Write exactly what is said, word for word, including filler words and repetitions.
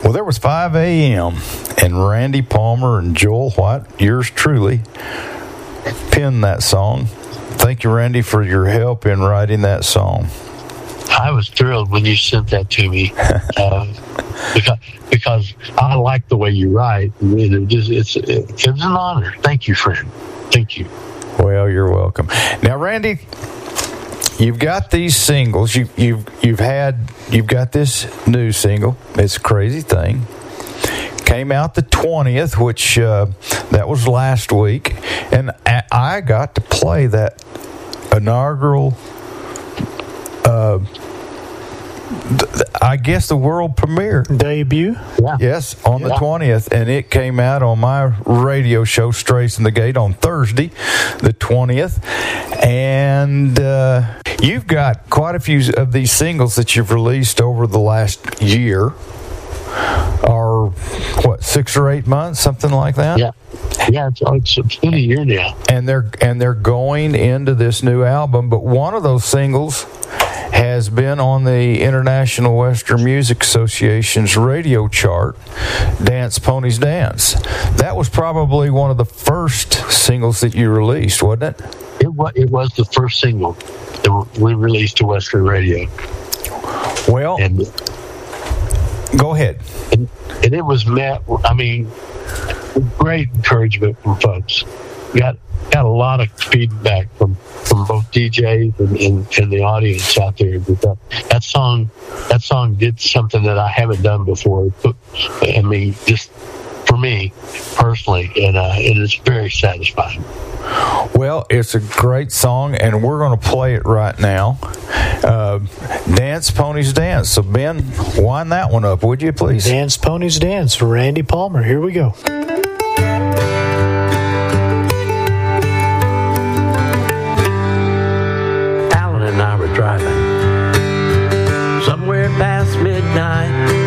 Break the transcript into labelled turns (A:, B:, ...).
A: Well, there was five a.m. and Randy Palmer and Joel White, yours truly, penned that song. Thank you, Randy, for your help in writing that song.
B: I was thrilled when you sent that to me uh, because, because I like the way you write. It just, it's, it's an honor. Thank you, friend. Thank you.
A: Well, you're welcome. Now, Randy, you've got these singles. You, you've you've had you've got this new single. It's a crazy thing. Came out the twentieth, which uh, that was last week, and I got to play that inaugural. Uh, I guess the world premiere
C: debut.
B: Yeah.
A: Yes, on
B: yeah.
A: the twentieth, and it came out on my radio show, Strays in the Gate, on Thursday, the twentieth. And uh, you've got quite a few of these singles that you've released over the last year, or what, six or eight months, something like that.
B: Yeah, yeah, it's, it's, it's been a year now,
A: and they're and they're going into this new album. But one of those singles has been on the International Western Music Association's radio chart, Dance Ponies Dance. That was probably one of the first singles that you released, wasn't it?
B: It was, it was the first single that we released to Western radio.
A: Well,
B: and,
A: go ahead.
B: And, and it was met, I mean, great encouragement from folks. Got got a lot of feedback from, from both D Js and, and, and the audience out there. But that, that song, that song did something that I haven't done before. I mean, just for me personally, and uh, it is very satisfying.
A: Well, it's a great song, and we're going to play it right now. Uh, Dance Ponies Dance. So, Ben, wind that one up, would you, please?
C: Dance Ponies Dance, Randy Palmer. Here we go.
D: Alan and I were driving somewhere past midnight.